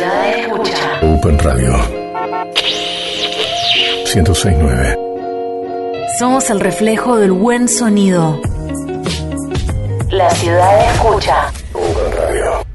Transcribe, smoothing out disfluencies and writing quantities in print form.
ciudad escucha. Open Radio 106.9. Somos el reflejo del buen sonido. La ciudad escucha. Open Radio.